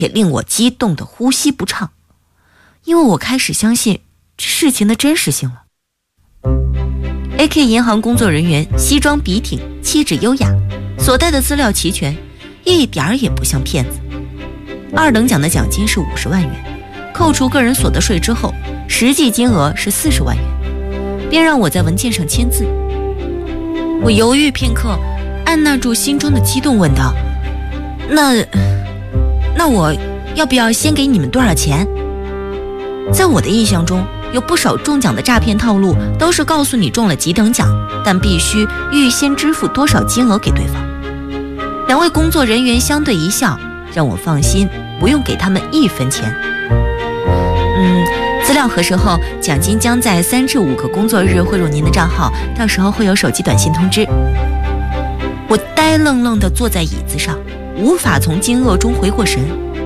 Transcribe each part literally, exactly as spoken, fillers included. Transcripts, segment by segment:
也令我激动的呼吸不畅，因为我开始相信这事情的真实性了。A K 银行工作人员西装笔挺，气质优雅，所带的资料齐全，一点儿也不像骗子。二等奖的奖金是五十万元，扣除个人所得税之后，实际金额是四十万元，便让我在文件上签字。我犹豫片刻，按捺住心中的激动问道：那那我要不要先给你们多少钱？在我的印象中，有不少中奖的诈骗套路都是告诉你中了几等奖，但必须预先支付多少金额给对方。两位工作人员相对一笑，让我放心，不用给他们一分钱。嗯，资料核实后，奖金将在三至五个工作日汇入您的账号，到时候会有手机短信通知。我呆愣愣地坐在椅子上，无法从惊愕中回过神。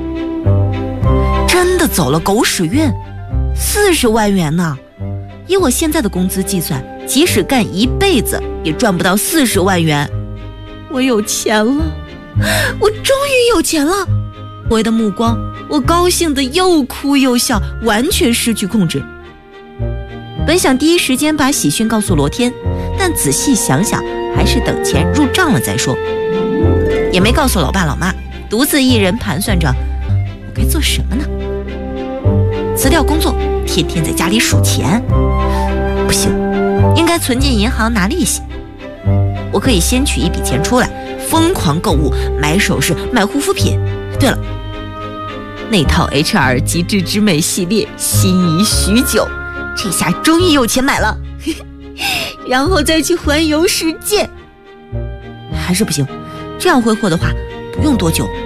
真的走了狗屎运，四十万元呢！以我现在的工资计算，即使干一辈子也赚不到四十万元。我有钱了，我终于有钱了！我的目光，我高兴得又哭又笑，完全失去控制。本想第一时间把喜讯告诉罗天，但仔细想想，还是等钱入账了再说。也没告诉老爸老妈，独自一人盘算着我该做什么呢？辞掉工作，天天在家里数钱，不行，应该存进银行拿利息。我可以先取一笔钱出来，疯狂购物，买首饰，买护肤品。对了，那套 H R 极致之美系列心仪许久，这下终于有钱买了，然后再去环游世界。还是不行，这样挥霍的话，不用多久